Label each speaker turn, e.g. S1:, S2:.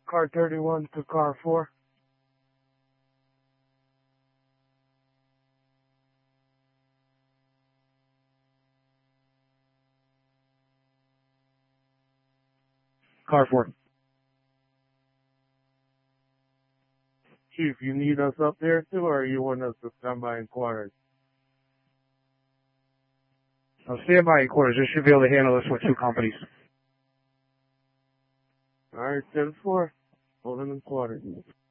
S1: Car 31 to car 4.
S2: Car 4.
S1: Chief, you need us up there too, or you want us to stand by in quarters?
S2: I'll stand by in quarters. They should be able to handle this with 2 companies.
S1: Alright, 10-4. Hold him in quarters.